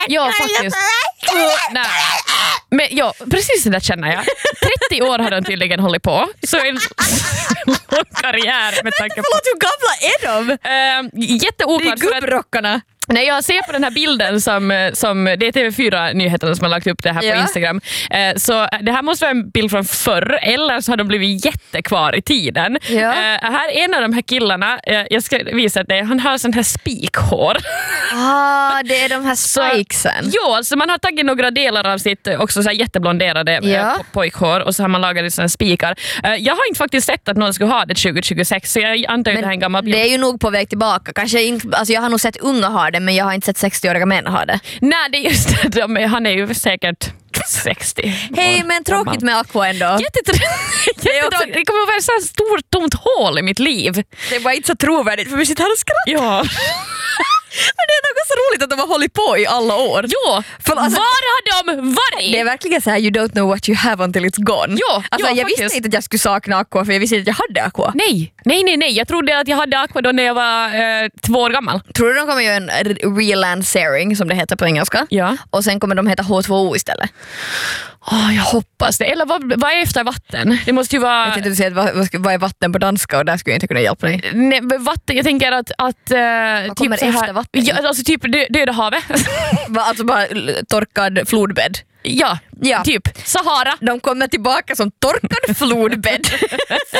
Ja, faktiskt. Nej. Men ja, precis det där känner jag. 30 år har de tydligen hållit på. Så en lång karriär med tanke på... Förlåt, hur gamla är de? Jätteoklart. Det är gubbrockarna. Nej, jag ser på den här bilden som det är TV4-nyheterna som har lagt upp det här på Instagram. Så det här måste vara en bild från förr, eller så har de blivit jättekvar i tiden. Ja. Här är en av de här killarna, jag ska visa dig, han har sån här spikhår. Det är de här spikesen. Ja, så man har tagit några delar av sitt också så här jätteblonderade pojkhår och så har man lagat såna spikar. Jag har inte faktiskt sett att någon skulle ha det 2026, så jag antar att det här är en gammal bild. Det är ju nog på väg tillbaka. Kanske inte, alltså jag har nog sett unga ha det, men jag har inte sett 60-åriga män ha det. Nej, det är just det. Han är ju säkert 60. Hej, men tråkigt med Aqua ändå. Jättetråkigt. Det kommer att vara ett så stort tomt hål i mitt liv. Det var inte så trovärdigt för vi sitter här och skrattar. Ja. Men det är något så roligt att de har hållit på i alla år. Ja, för alltså, var har de varit? Det är verkligen så här, you don't know what you have until it's gone. Ja, alltså, jag faktiskt. visste inte att jag skulle sakna Aqua, för jag visste inte att jag hade Aqua. Nej. Jag trodde att jag hade Aqua då när jag var 2 år gammal. Tror du de kommer göra en relancering, som det heter på engelska? Ja. Och sen kommer de heta H2O istället. Jag hoppas det. Eller vad är efter vatten? Det måste ju vara... Jag tänkte säga vad är vatten på danska, och där skulle jag inte kunna hjälpa dig. Nej, vatten, jag tänker att vad typ kommer så här, efter vatten? Ja, alltså typ Döda havet. Alltså bara torkad flodbädd. Ja, typ Sahara. De kommer tillbaka som torkad flodbädd.